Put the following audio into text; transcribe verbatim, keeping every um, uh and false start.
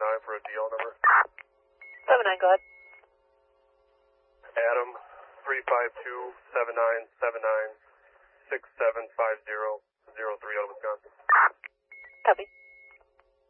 nine for a D L number. seven nine, go ahead. Adam, three five two, seven nine seven nine, six seven five zero, zero three out of Wisconsin. Copy.